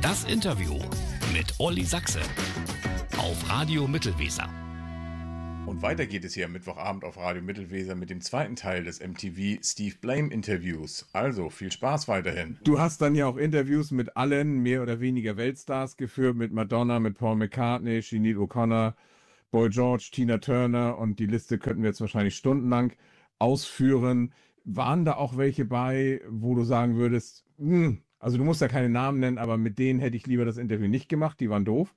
Das Interview mit Olli Sachse auf Radio Mittelweser. Und weiter geht es hier am Mittwochabend auf Radio Mittelweser mit dem zweiten Teil des MTV Steve Blame Interviews. Also viel Spaß weiterhin. Du hast dann ja auch Interviews mit allen mehr oder weniger Weltstars geführt, mit Madonna, mit Paul McCartney, Sinead O'Connor, Boy George, Tina Turner, und die Liste könnten wir jetzt wahrscheinlich stundenlang ausführen. Waren da auch welche bei, wo du sagen würdest, also du musst ja keine Namen nennen, aber mit denen hätte ich lieber das Interview nicht gemacht, die waren doof?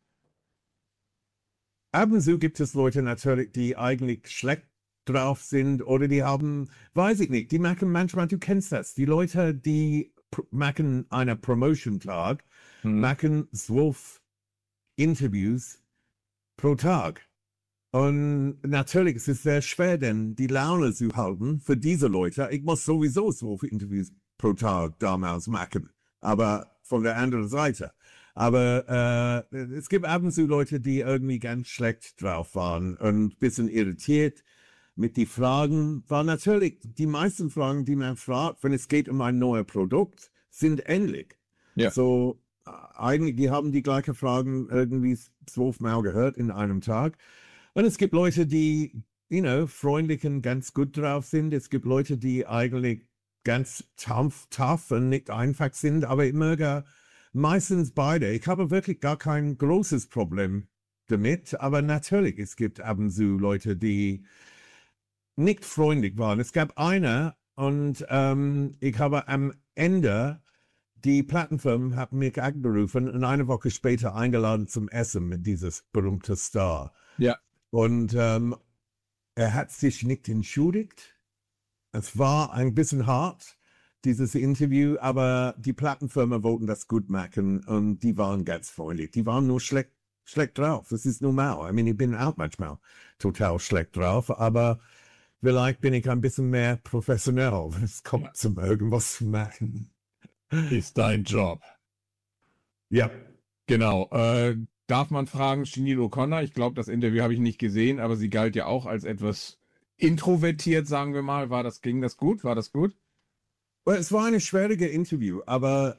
Ab und zu gibt es Leute natürlich, die eigentlich schlecht drauf sind oder die haben, weiß ich nicht, die machen manchmal, du kennst das, die Leute, die machen einen Promotion-Tag, machen 12 Interviews pro Tag. Und natürlich ist es sehr schwer, denn die Laune zu halten für diese Leute. Ich muss sowieso 12 Interviews pro Tag damals machen, aber von der anderen Seite. Aber es gibt ab und zu Leute, die irgendwie ganz schlecht drauf waren und ein bisschen irritiert mit den Fragen. Weil natürlich die meisten Fragen, die man fragt, wenn es geht um ein neues Produkt, sind ähnlich. Ja. So eigentlich, die haben die gleichen Fragen irgendwie 12 Mal gehört in einem Tag. Und es gibt Leute, die, freundlich und ganz gut drauf sind. Es gibt Leute, die eigentlich ganz tough und nicht einfach sind, aber ich möge meistens beide. Ich habe wirklich gar kein großes Problem damit, aber natürlich, es gibt ab und zu Leute, die nicht freundlich waren. Es gab eine und ich habe am Ende, die Plattenfirma hat mich angerufen und eine Woche später eingeladen zum Essen mit dieses berühmte Star. Ja. Und er hat sich nicht entschuldigt. Es war ein bisschen hart, dieses Interview, aber die Plattenfirma wollten das gut machen und die waren ganz freundlich. Die waren nur schlecht drauf. Das ist normal. Ich meine, ich bin auch manchmal total schlecht drauf, aber vielleicht bin ich ein bisschen mehr professionell, wenn es kommt zum irgendwas zu machen. Ist dein Job. Ja. Genau. Darf man fragen, Sinead O'Connor, ich glaube, das Interview habe ich nicht gesehen, aber sie galt ja auch als etwas introvertiert, sagen wir mal. Ging das gut? War das gut? Well, es war ein schwieriges Interview, aber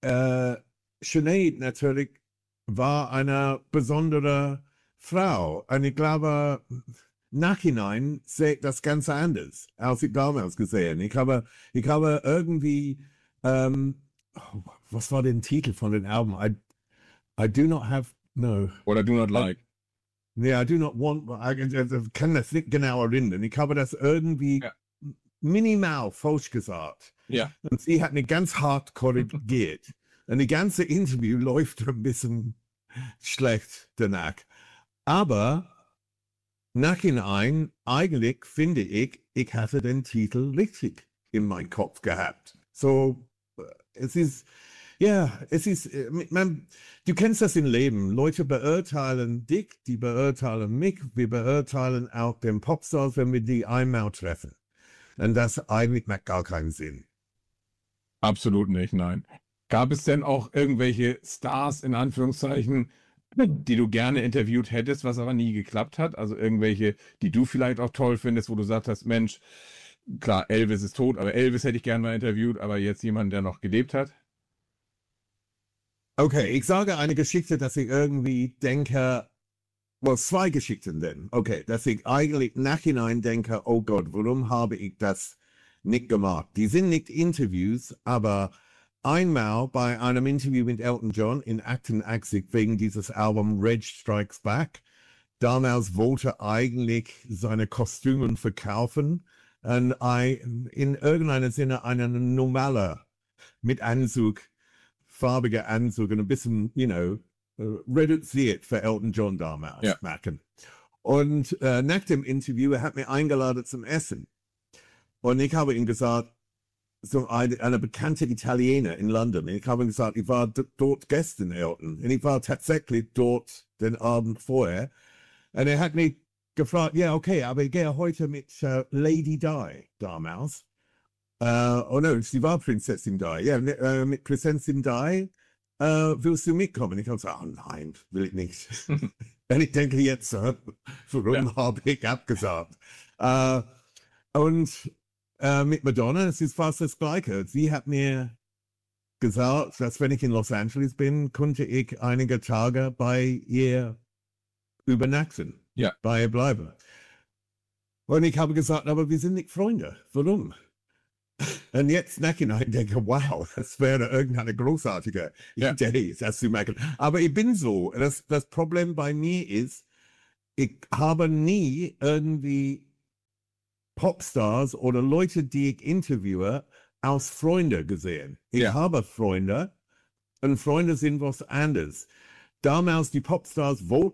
Sinead natürlich war eine besondere Frau. Und ich glaube, nachhinein sehe ich das Ganze anders, als ich damals gesehen. Ich habe irgendwie, was war der Titel von dem Album? I do not have, no. Oder do not like. I do not want, ich kann das nicht genau erinnern. Ich habe das irgendwie minimal falsch gesagt. Ja. Und sie hat eine ganz hart korrigiert. Und die ganze Interview läuft ein bisschen schlecht danach. Aber nachhinein, eigentlich finde ich hatte den Titel richtig in meinem Kopf gehabt. So, du kennst das im Leben. Leute beurteilen dich, die beurteilen mich, wir beurteilen auch den Popstars, wenn wir die einmal treffen. Und das eigentlich macht gar keinen Sinn. Absolut nicht, nein. Gab es denn auch irgendwelche Stars, in Anführungszeichen, die du gerne interviewt hättest, was aber nie geklappt hat? Also irgendwelche, die du vielleicht auch toll findest, wo du gesagt hast, Mensch, klar, Elvis ist tot, aber Elvis hätte ich gerne mal interviewt, aber jetzt jemand, der noch gelebt hat? Okay, ich sage eine Geschichte, dass ich irgendwie denke, zwei Geschichten denn. Okay, dass ich eigentlich nachhinein denke, oh Gott, warum habe ich das nicht gemacht? Die sind nicht Interviews, aber einmal bei einem Interview mit Elton John in 88 wegen dieses Album Reg Strikes Back. Damals wollte eigentlich seine Kostüme verkaufen und in irgendeiner Sinne einen normaler mit Anzug, farbiger Anzug und ein bisschen, reduziert für Elton John damals machen. Und nach dem Interview, er hat mich eingeladen zum Essen. Und ich habe ihm gesagt, so eine bekannte Italiener in London. Ich habe ihm gesagt, ich war dort gestern, Elton. Und ich war tatsächlich dort den Abend vorher. Und er hat mich gefragt, ja, okay, aber ich gehe heute mit Lady Di damals. Oh no, sie war Prinzessin Di. Ja, mit Prinzessin Di willst du mitkommen? Ich habe gesagt, oh nein, will ich nicht. Und ich denke jetzt, warum habe ich abgesagt? Und mit Madonna, es ist fast das Gleiche. Sie hat mir gesagt, dass wenn ich in Los Angeles bin, könnte ich einige Tage bei ihr übernachten, Ja. bei ihr bleiben. Und ich habe gesagt, aber wir sind nicht Freunde. Warum? Und jetzt nachhinein denke, wow, das wäre irgendeine großartige Idee, das zu machen. Aber ich bin so. Das Problem bei mir ist, ich habe nie irgendwie Popstars oder Leute, die ich interviewe, als Freunde gesehen. Ich habe Freunde und Freunde sind was anderes. Damals die Popstars wollten